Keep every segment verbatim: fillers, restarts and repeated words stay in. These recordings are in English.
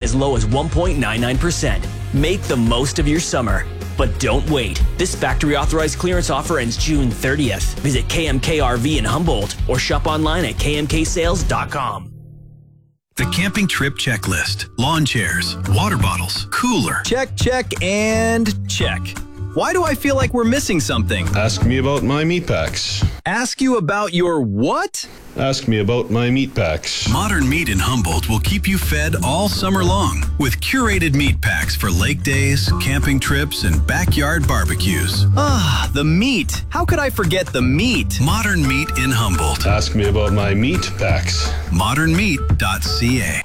as low as one point nine nine percent. Make the most of your summer. But don't wait. This factory authorized clearance offer ends June thirtieth. Visit K M K R V in Humboldt or shop online at K M K sales dot com. The camping trip checklist. Lawn chairs, water bottles, cooler. Check, check, and check. Why do I feel like we're missing something? Ask me about my meat packs. Ask you about your what? Ask me about my meat packs. Modern Meat in Humboldt will keep you fed all summer long with curated meat packs for lake days, camping trips, and backyard barbecues. Ah, the meat. How could I forget the meat? Modern Meat in Humboldt. Ask me about my meat packs. modern meat dot c a.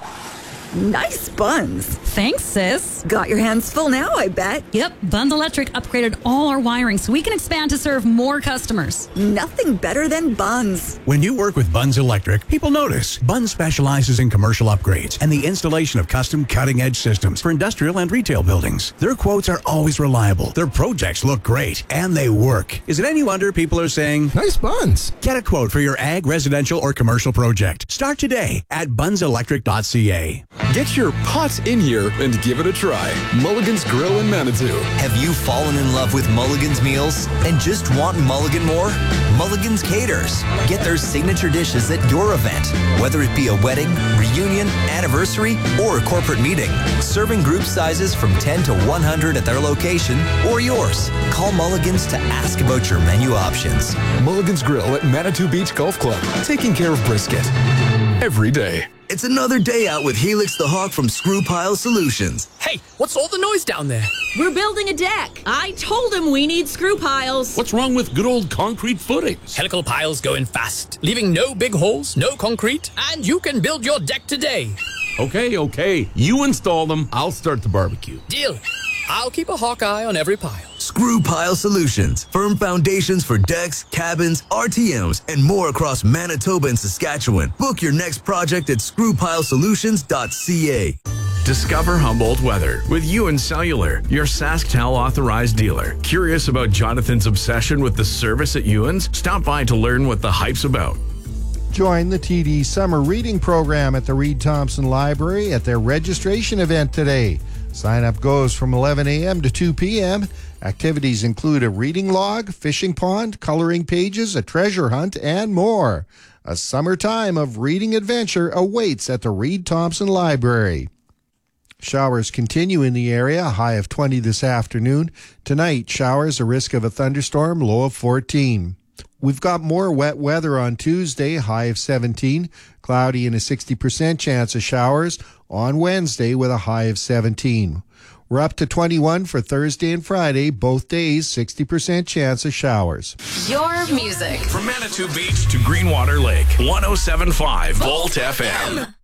Nice buns. Thanks, sis. Got your hands full now, I bet. Yep, Buns Electric upgraded all our wiring so we can expand to serve more customers. Nothing better than Buns. When you work with Buns Electric, people notice. Buns specializes in commercial upgrades and the installation of custom cutting-edge systems for industrial and retail buildings. Their quotes are always reliable. Their projects look great, and they work. Is it any wonder people are saying, nice buns? Get a quote for your ag, residential, or commercial project. Start today at buns electric dot c a. Get your pots in here and give it a try. Mulligan's Grill in Manitou. Have you fallen in love with Mulligan's meals and just want Mulligan more? Mulligan's caters. Get their signature dishes at your event, whether it be a wedding, reunion, anniversary, or a corporate meeting. Serving group sizes from ten to one hundred at their location or yours. Call Mulligan's to ask about your menu options. Mulligan's Grill at Manitou Beach Golf Club. Taking care of brisket every day. It's another day out with Helix the Hawk from Screw Pile Solutions. Hey, what's all the noise down there? We're building a deck. I told him we need screw piles. What's wrong with good old concrete footings? Helical piles go in fast, leaving no big holes, no concrete, and you can build your deck today. Okay, okay. You install them, I'll start the barbecue. Deal. I'll keep a hawk eye on every pile. Screw Pile Solutions. Firm foundations for decks, cabins, R T Ms, and more across Manitoba and Saskatchewan. Book your next project at screw pile solutions dot c a. Discover Humboldt weather with Ewan Cellular, your SaskTel authorized dealer. Curious about Jonathan's obsession with the service at Ewan's? Stop by to learn what the hype's about. Join the T D Summer Reading Program at the Reed Thompson Library at their registration event today. Sign up goes from eleven a m to two p m Activities include a reading log, fishing pond, coloring pages, a treasure hunt, and more. A summertime of reading adventure awaits at the Reed Thompson Library. Showers continue in the area, a high of twenty this afternoon. Tonight, showers, a risk of a thunderstorm, low of fourteen. We've got more wet weather on Tuesday, high of seventeen. Cloudy and a sixty percent chance of showers on Wednesday with a high of seventeen. We're up to twenty-one for Thursday and Friday, both days, sixty percent chance of showers. Your music. From Manitou Beach to Greenwater Lake, one oh seven point five Volt F M.